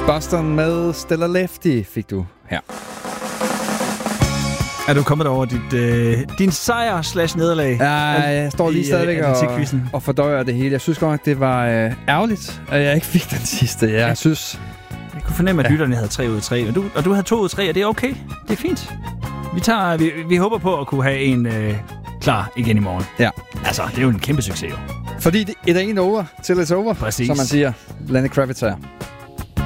Boston med Stella Lefty fik du her. Er du kommet over din sejr/nederlag? Ja, jeg står lige stadigvæk og fordøjer det hele. Jeg synes godt, det var ærgerligt, at jeg ikke fik den sidste. Jeg synes... Jeg kunne fornemme, at lytterne havde 3 ud af 3, og du havde 2 ud af 3, og det er okay. Det er fint. Vi håber på at kunne have en klar igen i morgen. Ja. Altså, det er jo en kæmpe succes, jo. Fordi it ain't over till it's over, Præcis. som man siger. Lenny Kravitz her.